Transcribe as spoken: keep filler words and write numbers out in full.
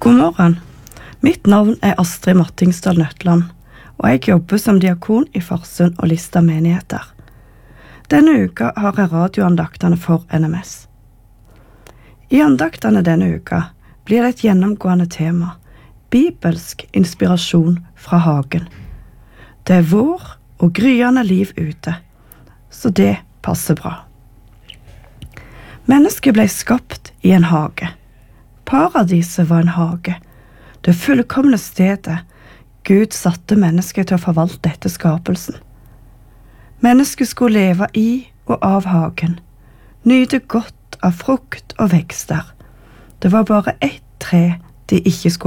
God morgen. Mitt navn er Astrid Mattingstad Nøtland, og jeg jobber som diakon i Farsund og Lista menigheter. Denne uka har jeg radioandaktene for N M S. I andaktene denne uka blir det et gjennomgående tema, bibelsk inspirasjon fra hagen. Det er vår og gryende liv ute, så det passer bra. Mennesket ble skapt i en hage. Paradiset var en hage. Det fullkomne stedet Gud satte mennesket til å forvalte etter skapelsen. Mennesket skulle leve i og av hagen, nyte godt av frukt og vekster. Det var bare ett tre de ikke skulle